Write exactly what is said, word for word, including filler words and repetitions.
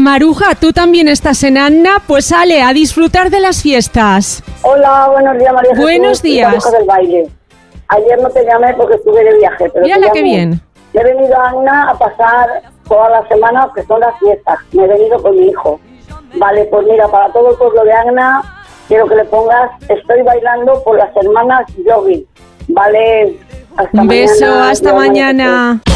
Maruja, tú también estás en Anna, pues sale a disfrutar de las fiestas. Hola, buenos días, María Jesús. Buenos días. Maruja del baile. Ayer no te llamé porque estuve de viaje, pero Mírala te qué bien. He venido a Anna a pasar todas las semanas, que son las fiestas. Me he venido con mi hijo. Vale, pues mira, para todo el pueblo de Anna, quiero que le pongas Estoy bailando por las hermanas Jogging. Vale, hasta Un beso, mañana. hasta Yo, mañana.